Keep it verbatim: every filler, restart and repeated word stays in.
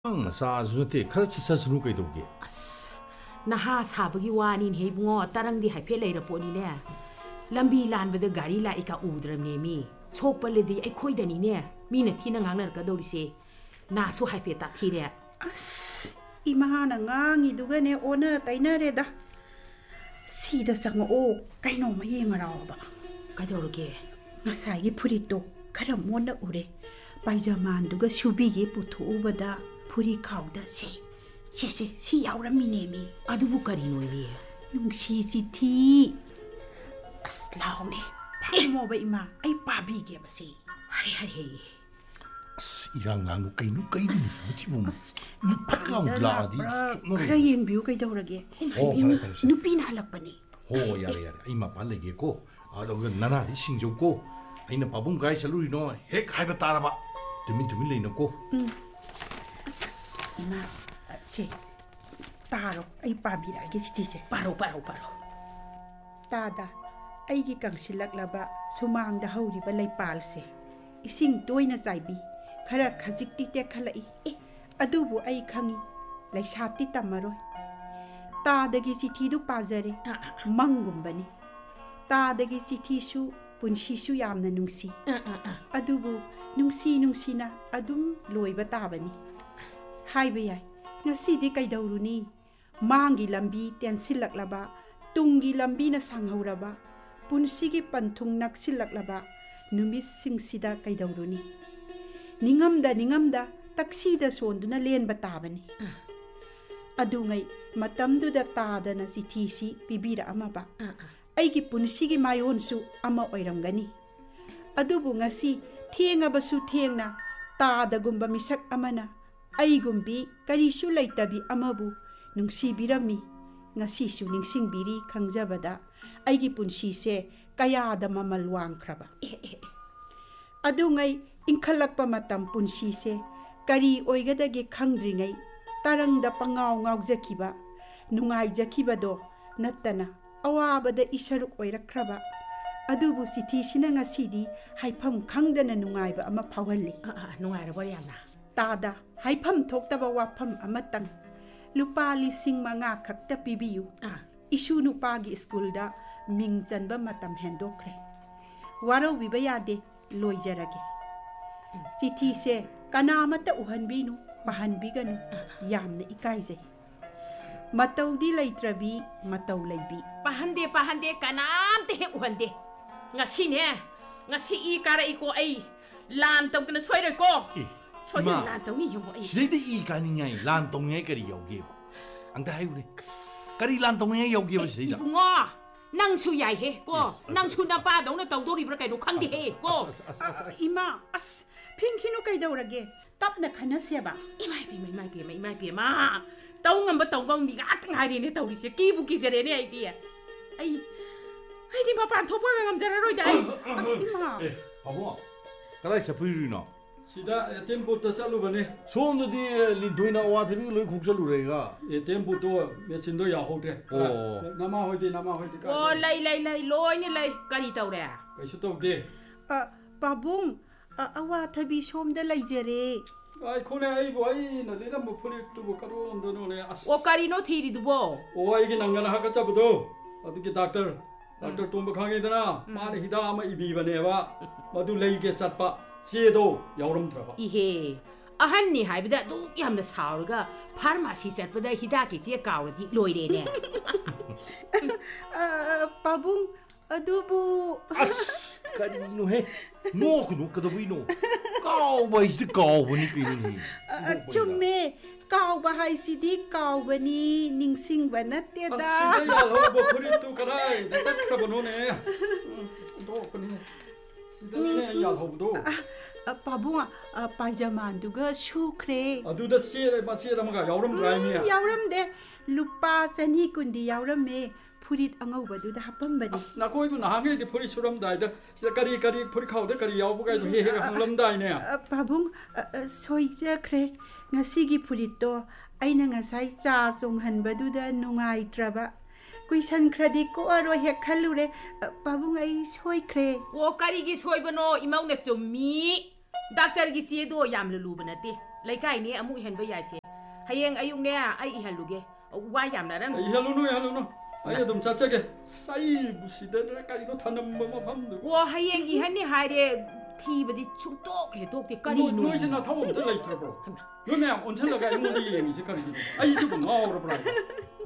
ꯪ ꯁꯥꯁꯨ ꯅꯠꯇꯦ ꯈꯔ ꯆꯠꯁꯅꯨ ꯀꯩꯗꯧꯒꯦ ꯑꯁ ꯅꯍꯥ ꯁꯥꯕꯒꯤ ꯋꯥꯅꯤꯅꯦ ꯏꯕꯨꯡꯉꯣ ꯇꯔꯪꯗꯤ ꯍꯥꯏꯐꯦꯠ ꯂꯩꯔꯄꯣꯠꯅꯤꯅꯦ ꯂꯝꯕꯤ ꯂꯥꯟꯕꯗ ꯒꯥꯔꯤ ꯂꯥꯛꯏꯀ ꯎꯗ꯭ꯔꯕꯅꯦ ꯃꯤ ꯁꯣꯛꯄꯜꯂꯗꯤ ꯑꯩꯈꯣꯏꯗꯅꯤꯅꯦ ꯃꯤꯅ ꯊꯤꯅ ꯉꯥꯡꯅꯔꯛꯀꯗꯧꯔꯤꯁꯦ ꯅꯥꯁꯨ ꯍꯥꯏꯐꯦꯠ ꯇꯥꯊꯤꯔꯦ ꯑꯁ ꯏꯃꯥꯅ ꯉꯥꯡꯉꯤꯗꯨꯒꯅꯦ ꯑꯣꯟꯅ ꯇꯩꯅꯔꯦꯗ ꯁꯤꯗ ꯆꯪꯉꯛꯑꯣ ꯀꯩꯅꯣꯝꯃ ꯌꯦꯡꯉꯔꯥꯎꯕ ꯀꯩꯗꯧꯔꯒꯦ ꯉꯁꯥꯏꯒꯤ ꯐꯨꯔꯤꯠꯇꯣ ꯈꯔ ꯃꯣꯠꯅ ꯎꯔꯦ ꯄꯥꯏꯖꯃꯥꯟꯗꯨꯒ ꯁꯨꯕꯤꯒꯦ ꯄꯨꯊꯣꯛꯎꯕꯗ ꯐꯨꯔꯤ ꯈꯥꯎꯗ ꯁꯦ ꯁꯦꯁꯦ ꯁꯤ ꯌꯥꯎꯔꯝꯃꯤꯅꯦꯃꯤ ꯑꯗꯨꯕꯨ ꯀꯔꯤꯅꯣꯏꯃꯤ ꯅꯨꯡꯁꯤ ꯆꯤꯊꯤ ꯑꯁ ꯂꯥꯎꯅꯦ ꯐꯝꯃꯣꯕ ꯏꯃꯥ ꯑꯩ ꯄꯥꯕꯤꯒꯦꯕ ꯁꯤ ꯍꯔꯦ ꯍꯔꯦ ꯑꯁ ꯏꯔꯥꯡ ꯉꯥꯡꯅꯨ ꯀꯩꯅꯣ ꯀꯩꯅꯣ ꯃꯁꯤꯕꯨ ꯐꯠ ꯂꯥꯎꯅ ꯂꯥꯛꯑꯗꯤ ꯈꯔ ꯌꯦꯡꯕꯤꯌꯨ ꯀꯩꯗꯧꯔꯒꯦ ꯑꯣ ꯐꯔꯦ ꯐꯔꯦ ꯅꯨꯄꯤꯅ ꯍꯜꯂꯛꯄꯅꯤ ꯍꯣ ꯌꯥꯔꯦ ꯌꯥꯔꯦ ꯑꯩ ꯃꯄꯥꯟ ꯂꯩꯒꯦꯀꯣ ꯑꯗꯨꯒ ꯅꯅꯥꯗꯤ ꯁꯤꯡꯖꯧꯀꯣ ꯑꯩꯅ ꯄꯥꯕꯨꯡ ꯀꯥꯏ ꯆꯠꯂꯨꯔꯤꯅꯣ ꯍꯦꯛ ꯍꯥꯏꯕ ꯇꯥꯔꯕ ꯇꯨꯃꯤꯟ ꯇꯨꯃꯤꯟ ꯂꯩꯅꯀꯣ ꯎꯝ ꯑꯁ ꯏꯃꯥ ꯁꯦ ꯇꯥꯔꯣ ꯑꯩ ꯄꯥꯕꯤꯔꯛꯑꯒꯦ ꯆꯤꯊꯤꯁꯦ ꯄꯥꯔꯣ ꯄꯥꯔꯣ ꯄꯥꯔꯣ ꯇꯥꯗ ꯑꯩꯒꯤ ꯀꯪꯁꯤꯜꯂꯛꯂꯕ ꯁꯨꯃꯥꯡꯗ ꯍꯧꯔꯤꯕ ꯂꯩꯄꯥꯜꯁꯦ ꯏꯁꯤꯡ ꯇꯣꯏꯅ ꯆꯥꯏꯕꯤ ꯈꯔ ꯈꯖꯤꯛꯇꯤ ꯇꯦꯛꯈꯠꯂꯛꯏ ꯑꯦ ꯑꯗꯨꯕꯨ ꯑꯩ ꯈꯪꯉꯤ ꯂꯩꯁꯥꯠꯇꯤ ꯇꯝꯃꯔꯣꯏ ꯇꯥꯗꯒꯤ ꯆꯤꯊꯤꯗꯨ ꯄꯥꯖꯔꯦ ꯃꯪꯒꯨꯝꯕꯅꯤ ꯇꯥꯗꯒꯤ ꯆꯤꯊꯤꯁꯨ ꯄꯨꯟꯁꯤꯁꯨ ꯌꯥꯝꯅ ꯅꯨꯡꯁꯤ ꯑꯗꯨꯕꯨ ꯅꯨꯡꯁꯤ ꯅꯨꯡꯁꯤꯅ ꯑꯗꯨꯝ ꯂꯣꯏꯕ ꯇꯥꯕꯅꯤ ꯍꯥꯏꯕ ꯌꯥꯏ ꯉꯁꯤꯗꯤ ꯀꯩꯗꯧꯔꯨꯅꯤ ꯃꯥꯡꯒꯤ ꯂꯝꯕꯤ ꯇꯦꯟꯁꯤꯜꯂꯛꯂꯕ ꯇꯨꯡꯒꯤ ꯂꯝꯕꯤꯅ ꯁꯥꯡꯍꯧꯔꯕ ꯄꯨꯟꯁꯤꯒꯤ ꯄꯟꯊꯨꯡ ꯅꯛꯁꯤꯜꯂꯛꯂꯕ ꯅꯨꯃꯤꯠꯁꯤꯡꯁꯤꯗ ꯀꯩꯗꯧꯔꯨꯅꯤ ꯅꯤꯡꯉꯝꯗ ꯅꯤꯡꯉꯝꯗ ꯇꯛꯁꯤꯗ ꯁꯣꯟꯗꯨꯅ ꯂꯦꯟꯕ ꯇꯥꯕꯅꯤ ꯑꯗꯨꯉꯩ ꯃꯇꯝꯗꯨꯗ ꯇꯥꯗꯅ ꯆꯤꯊꯤꯁꯤ ꯄꯤꯕꯤꯔꯛꯑꯝꯃꯕ ꯑꯩꯒꯤ ꯄꯨꯟꯁꯤꯒꯤ ꯃꯥꯌꯣꯟꯁꯨ ꯑꯃ ꯑꯣꯏꯔꯝꯒꯅꯤ ꯑꯗꯨꯕꯨ ꯉꯁꯤ ꯊꯦꯡꯉꯕꯁꯨ ꯊꯦꯡꯅ ꯇꯥꯗꯒꯨꯝꯕ ꯃꯤꯁꯛ ꯑꯃꯅ ꯑꯩꯒꯨꯝꯕꯤ ꯀꯔꯤꯁꯨ ꯂꯩꯇꯕꯤ ꯑꯃꯕꯨ ꯅꯨꯡꯁꯤꯕꯤꯔꯝꯃꯤ ꯉꯁꯤꯁꯨ ꯅꯤꯡꯁꯤꯡꯕꯤꯔꯤ ꯈꯪꯖꯕꯗ ꯑꯩꯒꯤ ꯄꯨꯟꯁꯤꯁꯦ ꯀꯌꯥꯗ ꯃꯃꯜ ꯋꯥꯡꯈ꯭ꯔꯕ ꯑꯗꯨꯉꯩ ꯏꯟꯈꯠꯂꯛꯄ ꯃꯇꯝ ꯄꯨꯟꯁꯤꯁꯦ ꯀꯔꯤ ꯑꯣꯏꯒꯗꯒꯦ ꯈꯪꯗ꯭ꯔꯤꯉꯩ ꯇꯔꯪꯗ ꯄꯉꯥꯎ ꯉꯥꯎꯖꯈꯤꯕ ꯅꯨꯡꯉꯥꯏꯖꯈꯤꯕꯗꯣ ꯅꯠꯇꯅ ꯑꯋꯥꯕꯗ ꯏꯁꯔꯨꯛ ꯑꯣꯏꯔꯛꯈ꯭ꯔꯕ ꯑꯗꯨꯕꯨ ꯆꯤꯊꯤꯁꯤꯅ ꯉꯁꯤꯗꯤ ꯍꯥꯏꯐꯝ ꯈꯪꯗꯅ ꯅꯨꯡꯉꯥꯏꯕ ꯑꯃ ꯐꯥꯎꯍꯜꯂꯤ ꯅꯨꯡꯉꯥꯏꯔꯕ ꯌꯥꯝꯅ ꯇꯥꯗ ꯍꯥꯏꯐꯝ ꯊꯣꯛꯇꯕ ꯋꯥꯐꯝ ꯑꯃꯇꯪ ꯂꯨꯄꯥ ꯂꯤꯁꯤꯡ ꯃꯉꯥ ꯈꯛꯇ ꯄꯤꯕꯤꯌꯨ ꯏꯁꯨ ꯅꯨꯄꯥꯒꯤ ꯁ꯭ꯀꯨꯜꯗ ꯃꯤꯡ ꯆꯟꯕ ꯃꯇꯝ ꯍꯦꯟꯗꯣꯛꯈ꯭ꯔꯦ ꯋꯥꯔꯧꯕꯤꯕ ꯌꯥꯗꯦ ꯂꯣꯏꯖꯔꯒꯦ ꯆꯤꯊꯤꯁꯦ ꯀꯅꯥꯃꯠꯇ ꯎꯍꯟꯕꯤꯅꯨ ꯄꯥꯍꯟꯕꯤꯒꯅꯨ ꯌꯥꯝꯅ ꯏꯀꯥꯏꯖꯩ ꯃꯇꯧꯗꯤ ꯂꯩꯇ꯭ꯔꯕꯤ ꯃꯇꯧ ꯂꯩꯕꯤ ꯄꯥꯍꯟꯗꯦ ꯄꯥꯍꯟꯗꯦ ꯀꯅꯥꯝꯇ ꯍꯦꯛ ꯎꯍꯟꯗꯦ ꯉꯁꯤꯅꯦ ꯉꯁꯤ ꯏ ꯀꯥꯔꯛꯏꯀꯣ ꯑꯩ ꯂꯥꯟ ꯇꯧꯗꯅ ꯁꯣꯏꯔꯣꯏꯀꯣ ꯁꯣꯏꯗꯅ ꯂꯥꯟ ꯇꯧꯅꯤ ꯌꯦꯡꯉꯣ ꯑꯩ ꯁꯤꯗꯩꯗ ꯏ ꯀꯥꯅꯤꯡꯉꯥꯏ ꯂꯥꯟ ꯇꯧꯅꯤꯡꯉꯥꯏ ꯀꯔꯤ ꯌꯧꯒꯦꯕ ꯑꯝꯇ ꯍꯥꯏꯌꯨꯅꯦ ꯀꯔꯤ ꯂꯥꯟ ꯇꯧꯅꯤꯡꯉꯥꯏ ꯌꯧꯒꯦꯕ ꯁꯤꯗꯩꯗ ꯏꯕꯨꯡꯉꯣ ꯅꯪꯁꯨ ꯌꯥꯏꯍꯦ ꯀꯣ ꯅꯪꯁꯨ ꯅꯄꯥꯗꯧꯅ ꯇꯧꯗꯧꯔꯤꯕ꯭ꯔꯥ ꯀꯩꯅꯣ ꯈꯪꯗꯦꯍꯦ ꯀꯣ ꯏꯃꯥ ꯑꯁ ꯐꯤꯡꯈꯤꯅꯨ ꯀꯩꯗꯧꯔꯒꯦ ꯇꯞꯅ ꯈꯟꯅꯁꯦꯕ ꯏꯃꯥꯏ ꯄꯦꯝꯃ ꯏꯃꯥꯏ ꯄꯦꯝꯃ ꯏꯃꯥꯏ ꯄꯦꯝꯃ ꯇꯧ ꯉꯝꯕ ꯇꯧ ꯉꯝꯕꯤ ꯉꯥꯛꯇ ꯉꯥꯏꯔꯦꯅꯦ ꯇꯧꯔꯤꯁꯦ ꯀꯤꯕꯨ ꯀꯤꯖꯔꯦꯅꯦ ꯑꯩꯗꯤ ꯑꯩ ꯑꯩꯗꯤ ꯃꯄꯥꯟ ꯊꯣꯛꯄꯒ ꯉꯝꯖꯔꯔꯣꯏꯗ ꯑꯩ ꯑꯁ ꯏꯃꯥ ꯑꯦ ꯄꯥꯕꯨꯡ ꯀꯗꯥꯏ ꯆꯠꯄꯤꯔꯨꯔꯤꯅꯣ ꯁꯤꯗ ꯑꯦꯇꯦꯝ ꯕꯨꯠꯇ ꯆꯠꯂꯨꯕꯅꯤ ꯁꯣꯝꯗꯗꯤ ꯂꯤꯟꯊꯣꯏꯅ ꯑꯋꯥꯊꯕꯤꯒ ꯂꯣꯏ ꯈꯣꯛꯆꯜꯂꯨꯔꯦꯒ ꯑꯦꯇꯦꯝ ꯕꯨꯠꯇꯣ ꯃꯦꯆꯤꯟꯗꯣ ꯌꯥꯍꯧꯗ꯭ꯔꯦ ꯑꯣ ꯅꯃꯥ ꯍꯣꯏꯗꯤ ꯅꯃꯥ ꯍꯣꯏꯗꯤ ꯑꯣ ꯂꯩ ꯂꯩ ꯂꯩ ꯂꯣꯏꯅ ꯂꯩ ꯀꯔꯤ ꯇꯧꯔꯦ ꯀꯩꯁꯨ ꯇꯧꯗꯦ ꯄꯥꯕꯨꯡ ꯑꯋꯥꯊꯕꯤ ꯁꯣꯝꯗ ꯂꯩꯖꯔꯦ ꯑꯩꯈꯣꯏꯅꯦ ꯑꯩꯕꯨ ꯑꯩꯅ ꯂꯤꯔꯝꯕ ꯐꯨꯔꯤꯠꯇꯨꯕꯨ ꯀꯔꯣꯝꯗꯅꯣꯅꯦ ꯑꯁ ꯑꯣ ꯀꯔꯤꯅꯣ ꯊꯤꯔꯤꯗꯨꯕꯣ ꯑꯣ ꯑꯩꯒꯤ ꯅꯪꯒꯅ ꯍꯥꯒꯠꯆꯕꯗꯣ ꯑꯗꯨꯒꯤ ꯗꯥꯛꯇꯔ ꯗꯥꯛꯇꯔ ꯇꯣꯝꯕ ꯈꯪꯉꯤꯗꯅ ꯃꯥꯅ ꯍꯤꯗꯥꯛ ꯑꯃ ꯏꯕꯤꯕꯅꯦꯕ ꯃꯗꯨ ꯂꯩꯒꯦ ꯆꯠꯄ ꯆꯦꯗꯣ ꯌꯥꯎꯔꯝꯗ꯭ꯔꯕ 이해 ꯑꯍꯟꯅꯤ ꯍꯥꯏꯕꯗ ꯑꯗꯨꯛ ꯌꯥꯝꯅ ꯁꯥꯎꯔꯒ ꯐꯥꯔꯃꯥꯁꯤ ꯆꯠꯄꯗ ꯍꯤꯗꯥꯛꯀꯤ ꯆꯦ ꯀꯥꯎꯔꯗꯤ ꯂꯣꯏꯔꯦꯅꯦ ꯄꯥꯕꯨꯡ ꯑꯗꯨꯕꯨ ꯑꯁ ꯀꯔꯤꯅꯣꯍꯦ ꯅꯣꯛꯀ ꯅꯣꯛꯀꯗꯧꯕꯩꯅꯣ ꯀꯥꯎꯕ ꯍꯥꯏꯁꯤꯗꯤ ꯀꯥꯎꯕꯅꯤ ꯀꯩꯅꯣꯅꯦ ꯆꯨꯝꯃꯦ ꯀꯥꯎꯕ ꯍꯥꯏꯁꯤꯗꯤ ꯀꯥꯎꯕꯅꯤ ꯅꯤꯡꯁꯤꯡꯕ ꯅꯠꯇꯦꯗ ꯑꯁꯤꯗ ꯌꯥꯜꯍꯧꯕ ꯐꯨꯔꯤꯠꯇꯨ ꯀꯗꯥꯏꯗ ꯆꯠꯈ꯭ꯔꯕꯅꯣꯅꯦ ꯗꯣꯛꯄꯅꯤ ꯁꯤꯗꯅꯤꯅꯦ ꯑꯩ ꯌꯥꯜꯍꯧꯕꯗꯣ ꯄꯥꯕꯨꯡ ꯄꯥꯏꯖꯃꯥꯟꯗꯨꯒ ꯁꯨꯈ꯭ꯔꯦ ꯑꯗꯨꯗ ꯆꯦ ꯃꯆꯦꯠ ꯑꯃꯒ ꯌꯥꯎꯔꯝꯗ꯭ꯔꯥ ꯃꯤ ꯌꯥꯎꯔꯝꯗꯦ ꯂꯨꯄꯥ ꯆꯅꯤ ꯀꯨꯟꯗꯤ ꯌꯥꯎꯔꯝꯃꯦ ꯐꯨꯔꯤꯠ ꯑꯉꯧꯕꯗꯨꯗ ꯍꯥꯞꯄꯝꯕꯅꯤ ꯑꯁ ꯅꯈꯣꯏꯕꯨ ꯅꯍꯥꯟꯒꯩꯗꯤ ꯐꯨꯔꯤꯠ ꯁꯨꯔꯝꯗꯥꯏꯗ ꯁꯤꯗ ꯀꯔꯤ ꯀꯔꯤ ꯐꯨꯔꯤꯠ ꯈꯥꯎꯗ ꯀꯔꯤ ꯌꯥꯎꯕꯒꯥꯏꯗꯣ ꯍꯦꯛ ꯍꯦꯛ ꯍꯪꯂꯝꯗꯥꯏꯅꯦ ꯄꯥꯕꯨꯡ ꯁꯣꯏꯖꯈ꯭ꯔꯦ ꯉꯁꯤꯒꯤ ꯐꯨꯔꯤꯠꯇꯣ ꯑꯩꯅ ꯉꯁꯥꯏ ꯆꯥ ꯆꯣꯡꯍꯟꯕꯗꯨꯗ ꯅꯨꯡꯉꯥꯏꯇ꯭ꯔꯕ ꯀꯨꯏꯁꯟꯈ꯭ꯔꯗꯤ ꯀꯣꯛꯑꯔꯣꯏ ꯍꯦꯛ ꯈꯜꯂꯨꯔꯦ ꯄꯥꯕꯨꯡ ꯑꯩ ꯁꯣꯏꯈ꯭ꯔꯦ ꯑꯣ ꯀꯔꯤꯒꯤ ꯁꯣꯏꯕꯅꯣ ꯏꯃꯧꯅ ꯆꯨꯝꯃꯤ ꯗꯥꯛꯇꯔꯒꯤ ꯆꯦꯗꯣ ꯌꯥꯝꯅ ꯂꯨꯕ ꯅꯠꯇꯦ ꯂꯩꯀꯥꯏꯅꯦ ꯑꯃꯨꯛ ꯏꯍꯟꯕ ꯌꯥꯏꯁꯦ ꯍꯌꯦꯡ ꯑꯌꯨꯛꯅꯦ ꯑꯩ ꯏꯍꯜꯂꯨꯒꯦ ꯋꯥ ꯌꯥꯝꯅꯔꯅꯨ 이할로노 이할로노 아이 좀 자짜게 싸이 무시대라 까이로 타는 뭐 팜도 와 hayeng ihanni haire thibadi chuktok he tok te kari no 노이시 나 타고 없을 라이트로 너네 언제 나가 이모니 얘기지 가리기 아이 지금 마오로 브라